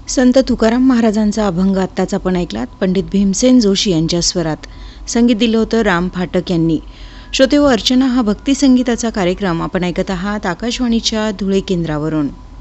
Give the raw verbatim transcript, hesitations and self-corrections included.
संत तुकाराम महाराजांचा अभंग आत्ताच आपण ऐकलात. पंडित भीमसेन जोशी यांच्या स्वरात संगीत दिलं होतं राम फाटक यांनी. श्रोते व अर्चना हा भक्ती संगीताचा कार्यक्रम आपण ऐकत आहात आकाशवाणीच्या धुळे केंद्रावरून.